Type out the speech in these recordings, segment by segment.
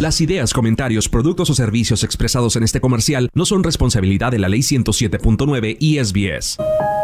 Las ideas, comentarios, productos o servicios expresados en este comercial no son responsabilidad de la Ley 107.9 y SBS.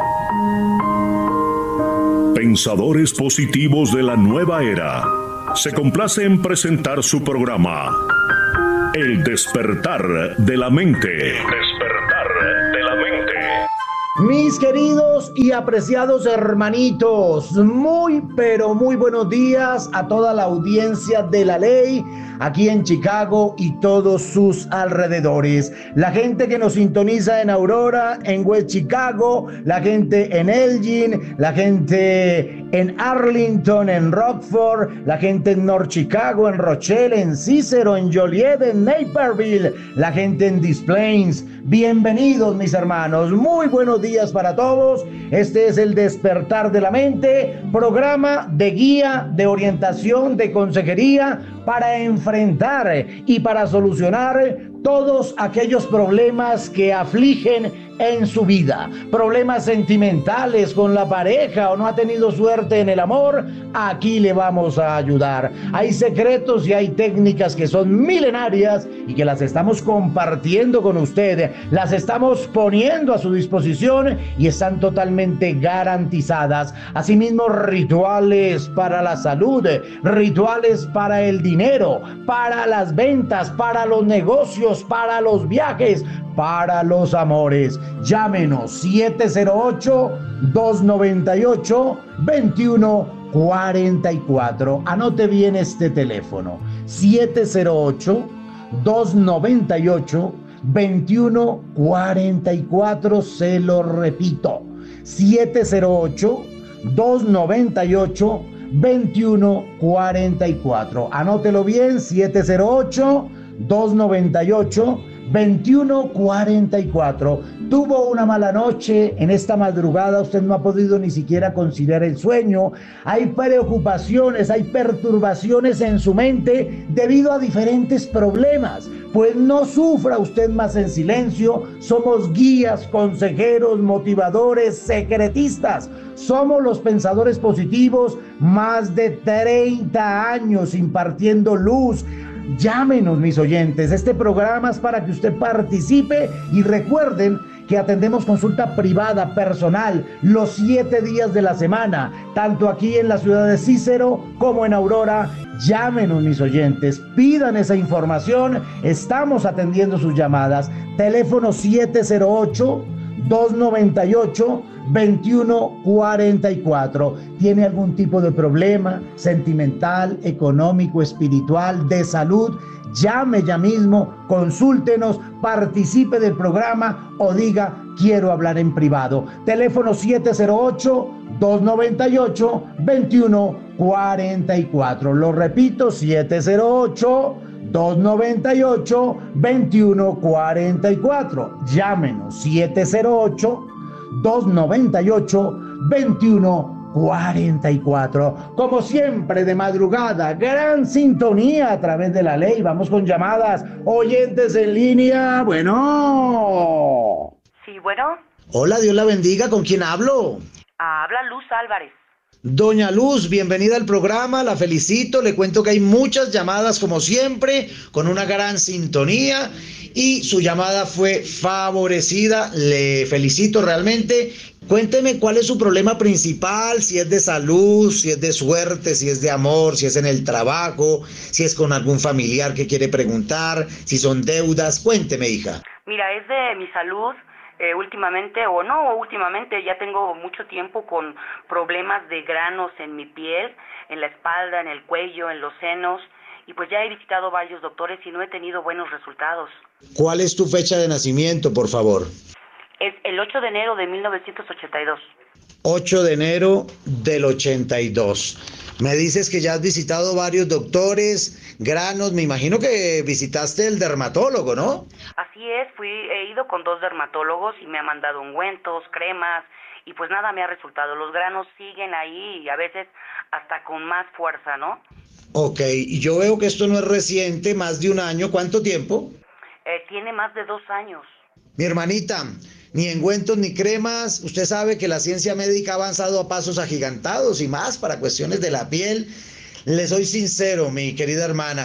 Pensadores positivos de la nueva era. Se complace en presentar su programa El despertar de la mente. El despertar de la mente. Mis queridos y apreciados hermanitos, muy pero muy buenos días a toda la audiencia de la ley aquí en Chicago y todos sus alrededores. La gente que nos sintoniza en Aurora, en West Chicago, la gente en Elgin, la gente en Arlington, en Rockford, la gente en North Chicago, en Rochelle, en Cicero, en Joliet, en Naperville, la gente en Des Plaines. Bienvenidos, mis hermanos, muy buenos días para todos. Este es el Despertar de la Mente, programa de guía, de orientación, de consejería para enfrentar y para solucionar todos aquellos problemas que afligen en su vida, problemas sentimentales con la pareja o no ha tenido suerte en el amor. Aquí le vamos a ayudar. Hay secretos y hay técnicas que son milenarias y que las estamos compartiendo con usted, las estamos poniendo a su disposición y están totalmente garantizadas. Asimismo, rituales para la salud, rituales para el dinero, para las ventas, para los negocios, para los viajes, para los amores. Llámenos 708-298-2144. Anote bien este teléfono: 708-298-2144. Se lo repito: 708-298-2144. Anótelo bien: 708-298-2144. Tuvo una mala noche en esta madrugada, usted no ha podido ni siquiera conciliar el sueño, hay preocupaciones, hay perturbaciones en su mente debido a diferentes problemas. Pues no sufra usted más en silencio. Somos guías, consejeros, motivadores, secretistas. Somos los pensadores positivos, más de 30 años impartiendo luz. Llámenos, mis oyentes. Este programa es para que usted participe y recuerden que atendemos consulta privada, personal, los 7 días de la semana, tanto aquí en la ciudad de Cicero como en Aurora. Llámenos, mis oyentes, pidan esa información, estamos atendiendo sus llamadas. Teléfono 708-298-2144. ¿Tiene algún tipo de problema sentimental, económico, espiritual, de salud? Llame ya mismo, consúltenos, participe del programa o diga: quiero hablar en privado. Teléfono 708-298-2144. Lo repito: 708-298-2144. Llámenos: 708-298-2144. Como siempre, de madrugada, gran sintonía a través de la ley. Vamos con llamadas. Oyentes en línea. Bueno. Sí, bueno. Hola, Dios la bendiga. ¿Con quién hablo? Habla Luz Álvarez. Doña Luz, bienvenida al programa, la felicito. Le cuento que hay muchas llamadas como siempre, con una gran sintonía, y su llamada fue favorecida. Le felicito realmente. Cuénteme cuál es su problema principal, si es de salud, si es de suerte, si es de amor, si es en el trabajo, si es con algún familiar que quiere preguntar, si son deudas. Cuénteme, hija. Mira, es de mi salud. Últimamente ya tengo mucho tiempo con problemas de granos en mi piel, en la espalda, en el cuello, en los senos, y pues ya he visitado varios doctores y no he tenido buenos resultados. ¿Cuál es tu fecha de nacimiento, por favor? Es el 8 de enero de 1982. 8 de enero del 82. Me dices que ya has visitado varios doctores, granos, me imagino que visitaste el dermatólogo, ¿no? Así es, he ido con 2 dermatólogos y me han mandado ungüentos, cremas, y pues nada me ha resultado. Los granos siguen ahí y a veces hasta con más fuerza, ¿no? Ok, y yo veo que esto no es reciente, más de un año. ¿Cuánto tiempo? Tiene más de 2 años. Mi hermanita, ni ungüentos ni cremas. Usted sabe que la ciencia médica ha avanzado a pasos agigantados y más para cuestiones de la piel. Le soy sincero, mi querida hermana.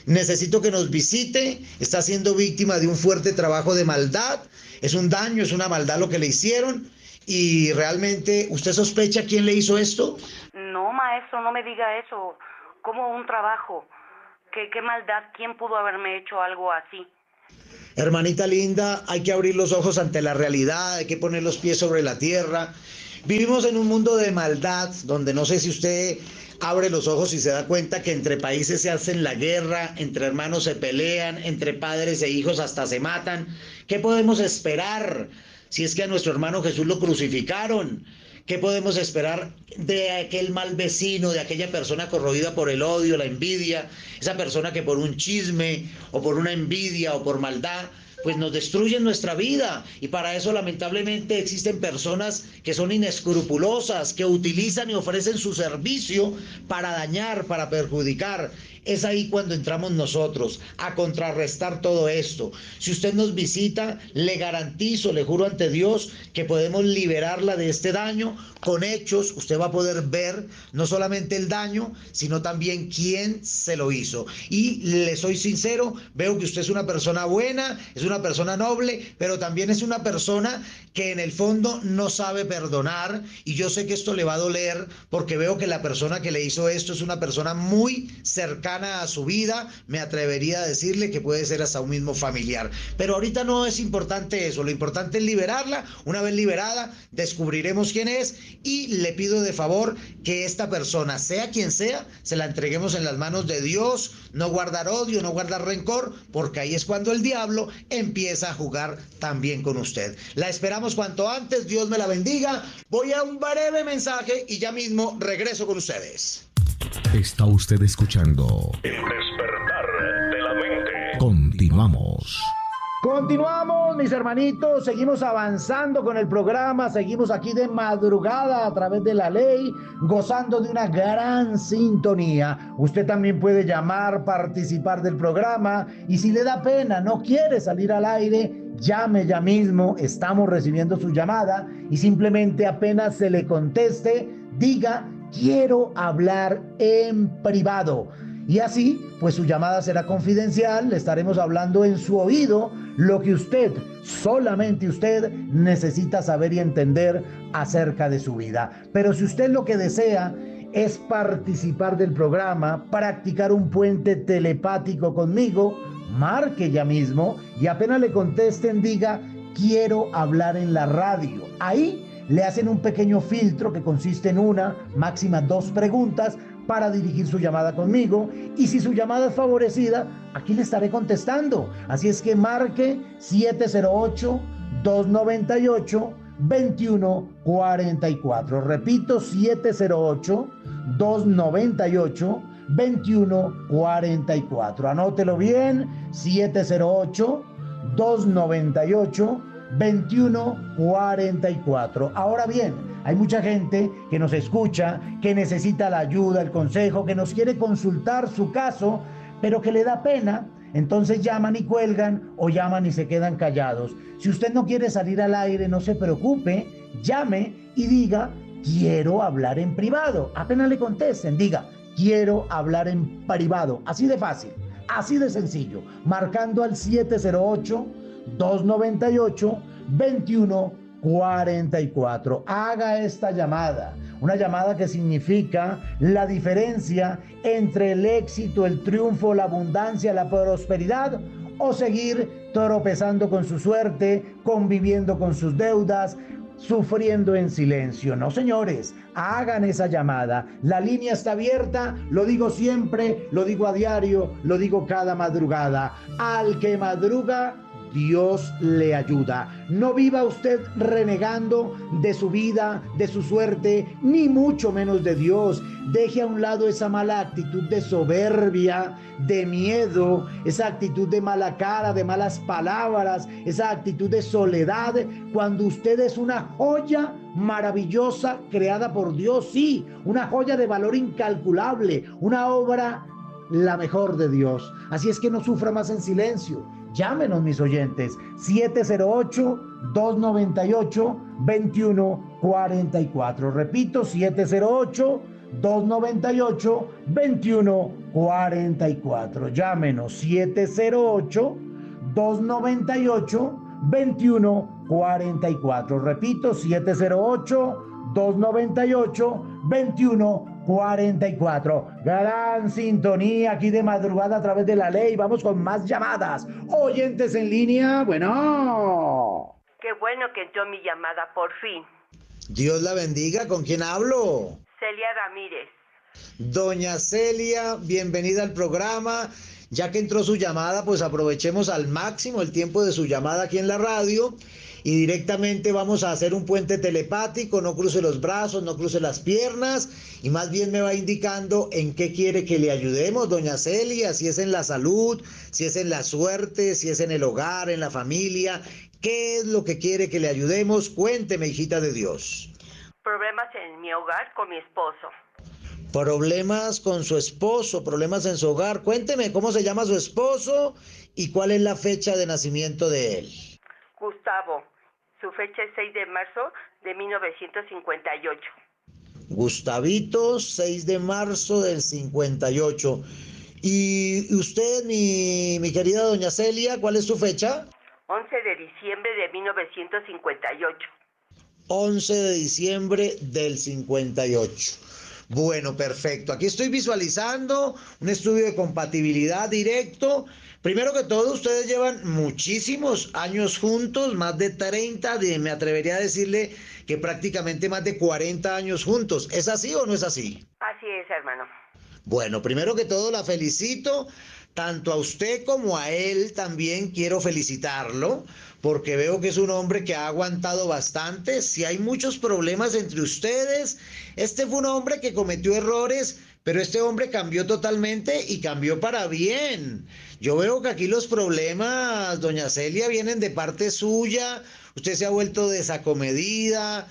necesito que nos visite, está siendo víctima de un fuerte trabajo de maldad, es un daño, es una maldad lo que le hicieron, y realmente, ¿usted sospecha quién le hizo esto? No, maestro, no me diga eso. ¿Cómo un trabajo? ¿Qué maldad? ¿Quién pudo haberme hecho algo así? Hermanita linda, hay que abrir los ojos ante la realidad, hay que poner los pies sobre la tierra. Vivimos en un mundo de maldad, donde no sé si usted abre los ojos y se da cuenta que entre países se hacen la guerra, entre hermanos se pelean, entre padres e hijos hasta se matan. ¿Qué podemos esperar si es que a nuestro hermano Jesús lo crucificaron? ¿Qué podemos esperar de aquel mal vecino, de aquella persona corroída por el odio, la envidia, esa persona que por un chisme o por una envidia o por maldad pues nos destruyen nuestra vida? Y para eso lamentablemente existen personas que son inescrupulosas, que utilizan y ofrecen su servicio para dañar, para perjudicar. Es ahí cuando entramos nosotros a contrarrestar todo esto. Si usted nos visita, le garantizo, le juro ante Dios que podemos liberarla de este daño con hechos. Usted va a poder ver no solamente el daño, sino también quién se lo hizo. Y le soy sincero, veo que usted es una persona buena, es una persona noble, pero también es una persona que en el fondo no sabe perdonar, y yo sé que esto le va a doler porque veo que la persona que le hizo esto es una persona muy cercana a su vida, me atrevería a decirle que puede ser hasta un mismo familiar. Pero ahorita no es importante eso, lo importante es liberarla. Una vez liberada, descubriremos quién es, y le pido de favor que esta persona, sea quien sea, se la entreguemos en las manos de Dios, no guardar odio, no guardar rencor, porque ahí es cuando el diablo empieza a jugar también con usted. La esperamos cuanto antes, Dios me la bendiga. Voy a un breve mensaje y ya mismo regreso con ustedes. Está usted escuchando El despertar de la mente. Continuamos. Continuamos, mis hermanitos, seguimos avanzando con el programa, seguimos aquí de madrugada a través de la ley, gozando de una gran sintonía. Usted también puede llamar, participar del programa, y si le da pena, no quiere salir al aire, llame ya mismo, estamos recibiendo su llamada, y simplemente apenas se le conteste, diga: quiero hablar en privado. Y así, pues su llamada será confidencial, le estaremos hablando en su oído lo que usted, solamente usted, necesita saber y entender acerca de su vida. Pero si usted lo que desea es participar del programa, practicar un puente telepático conmigo, marque ya mismo y apenas le contesten, diga: quiero hablar en la radio. Ahí le hacen un pequeño filtro que consiste en una, máxima 2 preguntas para dirigir su llamada conmigo, y si su llamada es favorecida, aquí le estaré contestando. Así es que marque 708-298-2144. Repito, 708-298-2144. Anótelo bien, 708-298-2144. Ahora bien, hay mucha gente que nos escucha, que necesita la ayuda, el consejo, que nos quiere consultar su caso, pero que le da pena. Entonces llaman y cuelgan, o llaman y se quedan callados. Si usted no quiere salir al aire, no se preocupe, llame y diga: quiero hablar en privado. Apenas le contesten, diga: quiero hablar en privado. Así de fácil, así de sencillo, marcando al 708-298-2144. Haga esta llamada, una llamada que significa la diferencia entre el éxito, el triunfo, la abundancia, la prosperidad, o seguir tropezando con su suerte, conviviendo con sus deudas, sufriendo en silencio. No, señores, hagan esa llamada. La línea está abierta, lo digo siempre, lo digo a diario, lo digo cada madrugada. Al que madruga, Dios le ayuda. No viva usted renegando de su vida, de su suerte, ni mucho menos de Dios. Deje a un lado esa mala actitud de soberbia, de miedo, esa actitud de mala cara, de malas palabras, esa actitud de soledad, cuando usted es una joya maravillosa creada por Dios, sí, una joya de valor incalculable, una obra la mejor de Dios. Así es que no sufra más en silencio. Llámenos, mis oyentes, 708-298-2144. Repito, 708-298-2144. Llámenos 708-298-2144. Repito, 708-298-2144. Gran sintonía aquí de madrugada a través de La Ley. Vamos con más llamadas. Oyentes en línea, bueno. Qué bueno que entró mi llamada, por fin. Dios la bendiga. ¿Con quién hablo? Celia Ramírez. Doña Celia, bienvenida al programa. Ya que entró su llamada, pues aprovechemos al máximo el tiempo de su llamada aquí en la radio y directamente vamos a hacer un puente telepático. No cruce los brazos, no cruce las piernas y más bien me va indicando en qué quiere que le ayudemos, doña Celia, si es en la salud, si es en la suerte, si es en el hogar, en la familia. ¿Qué es lo que quiere que le ayudemos? Cuénteme, hijita de Dios. Problemas en mi hogar con mi esposo. Problemas con su esposo, problemas en su hogar. Cuénteme cómo se llama su esposo y cuál es la fecha de nacimiento de él. Gustavo. Su fecha es 6 de marzo de 1958. Gustavito, 6 de marzo del 58. ¿Y usted, mi querida doña Celia, cuál es su fecha? 11 de diciembre de 1958. 11 de diciembre del 58. Bueno, perfecto. Aquí estoy visualizando un estudio de compatibilidad directo. Primero que todo, ustedes llevan muchísimos años juntos, más de 30, me atrevería a decirle que prácticamente más de 40 años juntos. ¿Es así o no es así? Así es, hermano. Bueno, primero que todo la felicito, tanto a usted como a él también quiero felicitarlo, porque veo que es un hombre que ha aguantado bastante. Si hay muchos problemas entre ustedes, este fue un hombre que cometió errores, pero este hombre cambió totalmente y cambió para bien. Yo veo que aquí los problemas, doña Celia, vienen de parte suya. Usted se ha vuelto desacomedida,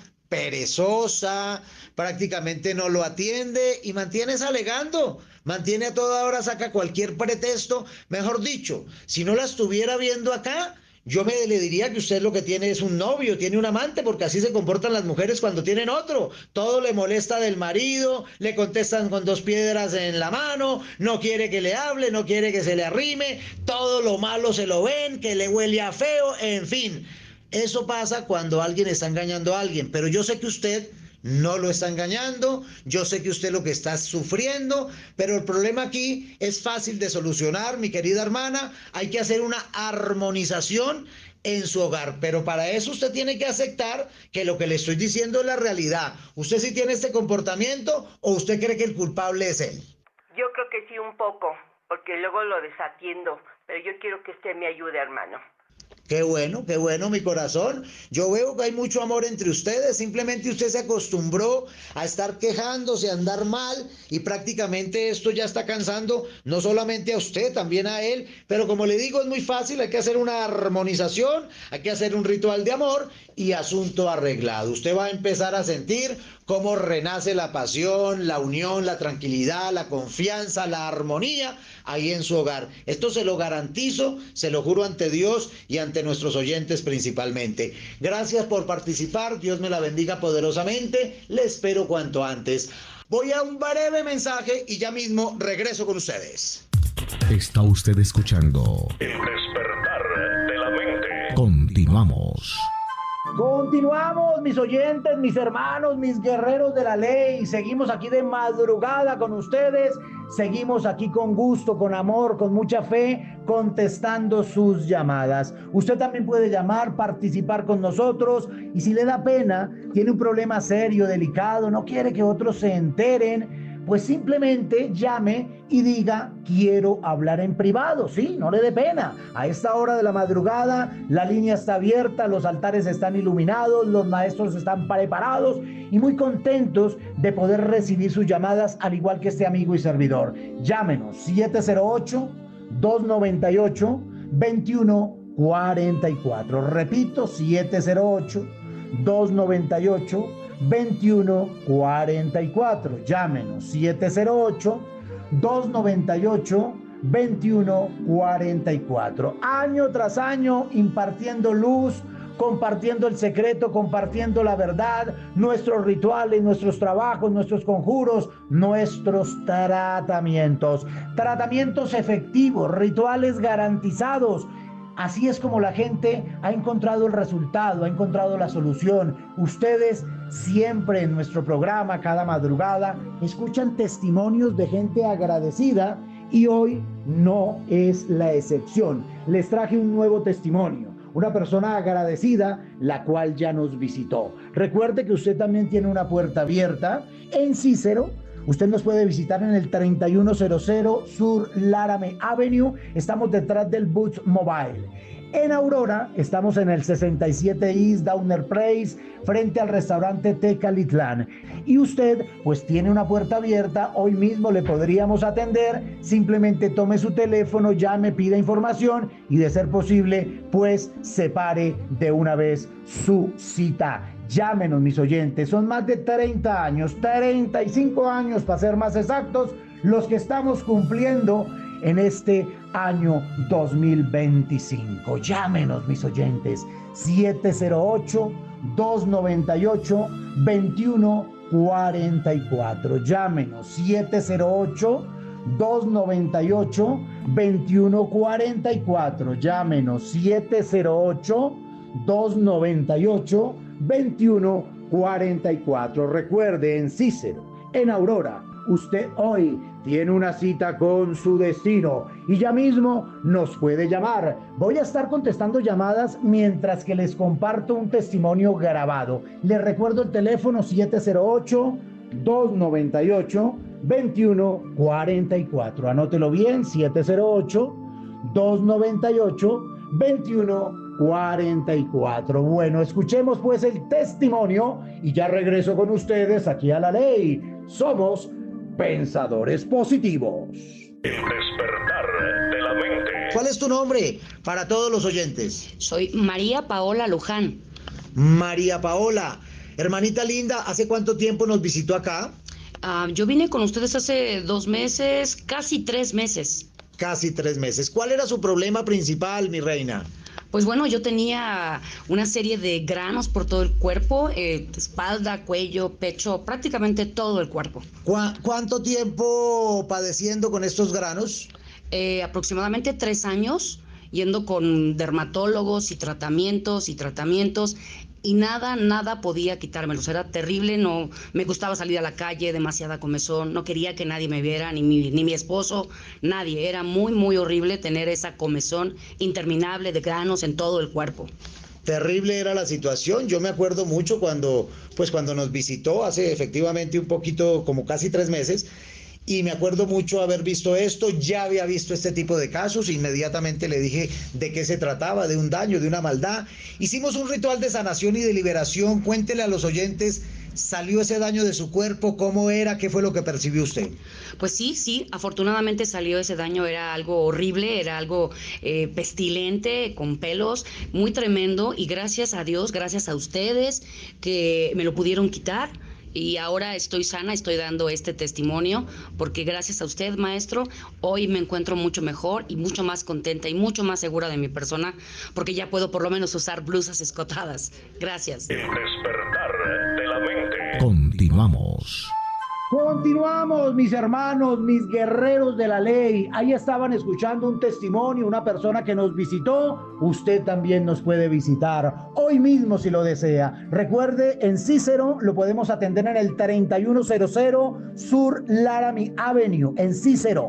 perezosa, prácticamente no lo atiende y mantiene alegando, mantiene a toda hora, saca cualquier pretexto. Mejor dicho, si no la estuviera viendo acá, yo le diría que usted lo que tiene es un novio, tiene un amante, porque así se comportan las mujeres cuando tienen otro. Todo le molesta del marido, le contestan con 2 piedras en la mano, no quiere que le hable, no quiere que se le arrime, todo lo malo se lo ven, que le huele a feo, en fin. Eso pasa cuando alguien está engañando a alguien, pero yo sé que usted no lo está engañando, yo sé que usted lo que está sufriendo, pero el problema aquí es fácil de solucionar, mi querida hermana. Hay que hacer una armonización en su hogar, pero para eso usted tiene que aceptar que lo que le estoy diciendo es la realidad. ¿Usted sí tiene este comportamiento o usted cree que el culpable es él? Yo creo que sí, un poco, porque luego lo desatiendo, pero yo quiero que usted me ayude, hermano. Qué bueno, mi corazón. Yo veo que hay mucho amor entre ustedes. Simplemente usted se acostumbró a estar quejándose, a andar mal, y prácticamente esto ya está cansando no solamente a usted, también a él. Pero como le digo, es muy fácil. Hay que hacer una armonización, hay que hacer un ritual de amor y asunto arreglado. Usted va a empezar a sentir cómo renace la pasión, la unión, la tranquilidad, la confianza, la armonía ahí en su hogar. Esto se lo garantizo, se lo juro ante Dios y ante nuestros oyentes principalmente. Gracias por participar, Dios me la bendiga poderosamente, le espero cuanto antes. Voy a un breve mensaje y ya mismo regreso con ustedes. Está usted escuchando El despertar de la mente. Continuamos. Continuamos, mis oyentes, mis hermanos, mis guerreros de la ley. Seguimos aquí de madrugada con ustedes. Seguimos aquí con gusto, con amor, con mucha fe, contestando sus llamadas. Usted también puede llamar, participar con nosotros. Y si le da pena, tiene un problema serio, delicado, no quiere que otros se enteren, pues simplemente llame y diga: quiero hablar en privado. Sí, no le dé pena. A esta hora de la madrugada la línea está abierta, los altares están iluminados, los maestros están preparados y muy contentos de poder recibir sus llamadas, al igual que este amigo y servidor. Llámenos 708-298-2144. Repito, 708-298-2144. Llámenos 708-298-2144. Año tras año impartiendo luz, compartiendo el secreto, compartiendo la verdad, nuestros rituales, nuestros trabajos, nuestros conjuros, nuestros tratamientos. Tratamientos efectivos, rituales garantizados. Así es como la gente ha encontrado el resultado, ha encontrado la solución. Ustedes siempre en nuestro programa, cada madrugada, escuchan testimonios de gente agradecida y hoy no es la excepción. Les traje un nuevo testimonio, una persona agradecida, la cual ya nos visitó. Recuerde que usted también tiene una puerta abierta en Cícero. Usted nos puede visitar en el 3100 Sur Laramie Avenue. Estamos detrás del Boots Mobile. En Aurora estamos en el 67 East Downer Place, frente al restaurante Tecalitlán. Y usted pues tiene una puerta abierta. Hoy mismo le podríamos atender. Simplemente tome su teléfono, llame, pida información y de ser posible pues separe de una vez su cita. Llámenos, mis oyentes, son más de 30 años, 35 años para ser más exactos, los que estamos cumpliendo en este año 2025. Llámenos, mis oyentes, 708-298-2144. Llámenos, 708-298-2144. Llámenos, 708-298-2144. Recuerde, en Cícero, en Aurora, usted hoy tiene una cita con su destino y ya mismo nos puede llamar. Voy a estar contestando llamadas mientras que les comparto un testimonio grabado. Les recuerdo el teléfono 708-298-2144. Anótelo bien, 708-298-2144. Bueno, escuchemos pues el testimonio y ya regreso con ustedes aquí a La Ley. Somos Pensadores Positivos. El despertar de la mente. ¿Cuál es tu nombre para todos los oyentes? Soy María Paola Luján. María Paola, hermanita linda, ¿hace cuánto tiempo nos visitó acá? Yo vine con ustedes hace 2 meses, casi 3 meses. Casi 3 meses. ¿Cuál era su problema principal, mi reina? Pues bueno, yo tenía una serie de granos por todo el cuerpo, espalda, cuello, pecho, prácticamente todo el cuerpo. ¿Cuánto tiempo padeciendo con estos granos? Aproximadamente 3 años, yendo con dermatólogos y tratamientos y nada podía quitármelos. Era terrible, no me gustaba salir a la calle, demasiada comezón, no quería que nadie me viera, ni mi esposo, nadie. Era muy horrible tener esa comezón interminable de granos en todo el cuerpo. Terrible era la situación. Yo me acuerdo mucho cuando nos visitó hace efectivamente un poquito, como casi 3 meses. Y me acuerdo mucho haber visto esto, ya había visto este tipo de casos, inmediatamente le dije de qué se trataba, de un daño, de una maldad. Hicimos un ritual de sanación y de liberación. Cuéntele a los oyentes, ¿salió ese daño de su cuerpo? ¿Cómo era? ¿Qué fue lo que percibió usted? Pues sí, afortunadamente salió ese daño. Era algo horrible, era algo pestilente, con pelos, muy tremendo, y gracias a Dios, gracias a ustedes que me lo pudieron quitar. Y ahora estoy sana, estoy dando este testimonio, porque gracias a usted, maestro, hoy me encuentro mucho mejor y mucho más contenta y mucho más segura de mi persona, porque ya puedo por lo menos usar blusas escotadas. Gracias. El despertar de la mente. Continuamos. Continuamos, mis hermanos, mis guerreros de la ley. Ahí estaban escuchando un testimonio, una persona que nos visitó. Usted también nos puede visitar hoy mismo si lo desea. Recuerde, en Cícero lo podemos atender en el 3100 Sur Laramie Avenue. En Cícero,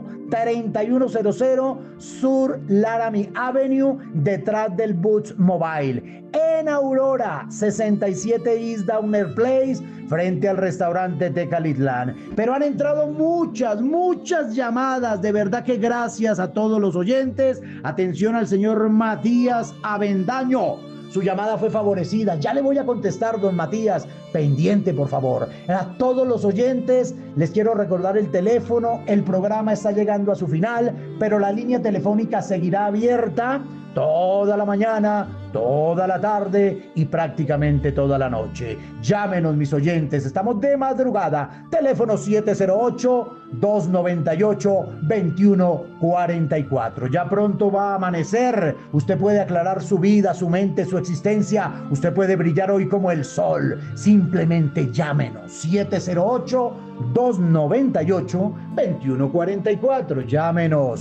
3100 Sur Laramie Avenue, detrás del Boots Mobile. En Aurora, 67 East Downer Place, frente al restaurante Tecalitlán. Pero han entrado muchas llamadas. De verdad que gracias a todos los oyentes. Atención al señor Matías Avendaño. Su llamada fue favorecida. Ya le voy a contestar, don Matías. Pendiente, por favor. A todos los oyentes les quiero recordar el teléfono. El programa está llegando a su final, pero la línea telefónica seguirá abierta toda la mañana, toda la tarde y prácticamente toda la noche. Llámenos, mis oyentes, estamos de madrugada. Teléfono 708-298-2144. Ya pronto va a amanecer. Usted puede aclarar su vida, su mente, su existencia. Usted puede brillar hoy como el sol. Simplemente llámenos. 708-298-2144. Llámenos.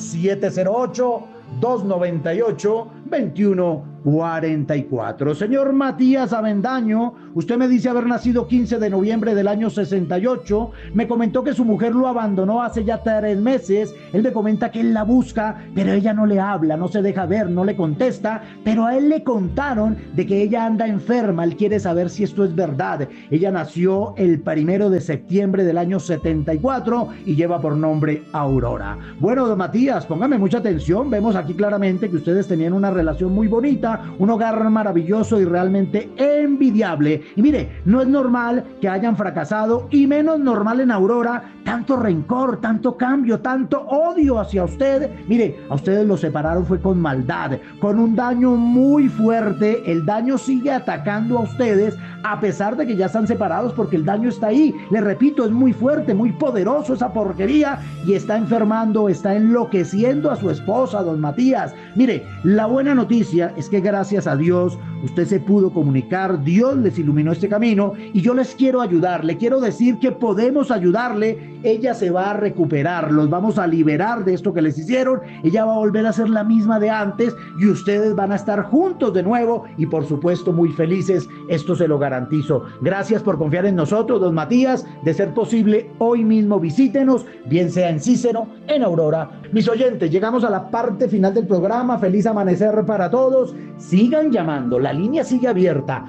708-298-2144. Señor Matías Avendaño, usted me dice haber nacido 15 de noviembre del año 68. Me comentó que su mujer lo abandonó hace ya 3 meses. Él me comenta que él la busca, pero ella no le habla, no se deja ver, no le contesta. Pero a él le contaron de que ella anda enferma. Él quiere saber si esto es verdad. Ella nació el 1 de septiembre del año 74 y lleva por nombre Aurora. Bueno, don Matías, póngame mucha atención. Vemos aquí claramente que ustedes tenían una relación muy bonita, un hogar maravilloso y realmente envidiable. Y mire, no es normal que hayan fracasado, y menos normal en Aurora, tanto rencor, tanto cambio, tanto odio hacia usted. Mire, a ustedes los separaron fue con maldad, con un daño muy fuerte. El daño sigue atacando a ustedes a pesar de que ya están separados, porque el daño está ahí. Le repito, es muy fuerte, muy poderoso esa porquería, y está enfermando, está enloqueciendo a su esposa, don Matías. Mire, la buena noticia es que gracias a Dios usted se pudo comunicar, Dios les iluminó este camino, y yo les quiero ayudar, le quiero decir que podemos ayudarle. Ella se va a recuperar, los vamos a liberar de esto que les hicieron. Ella va a volver a ser la misma de antes, y ustedes van a estar juntos de nuevo, y por supuesto muy felices. Esto se lo garantizo. Gracias por confiar en nosotros, don Matías. De ser posible, hoy mismo visítenos, bien sea en Cícero, en Aurora. Mis oyentes, llegamos a la parte final del programa. Feliz amanecer para todos. Sigan llamando, la línea sigue abierta.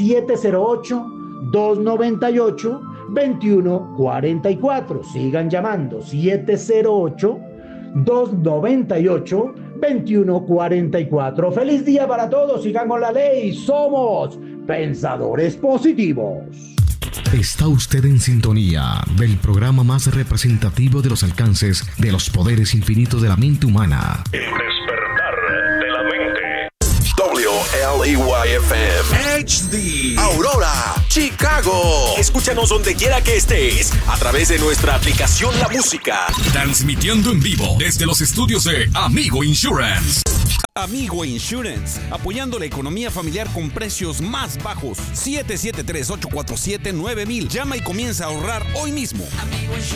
708-298-2144. Sigan llamando. 708-298-2144. Feliz día para todos. Sigan con la ley. Somos Pensadores Positivos. Está usted en sintonía del programa más representativo de los alcances de los poderes infinitos de la mente humana. El despertar de la mente. WLEY-FM HD Aurora, Chicago. Escúchanos donde quiera que estés a través de nuestra aplicación La Música. Transmitiendo en vivo desde los estudios de Amigo Insurance. Amigo Insurance, apoyando la economía familiar con precios más bajos. 773-847-9000. Llama y comienza a ahorrar hoy mismo.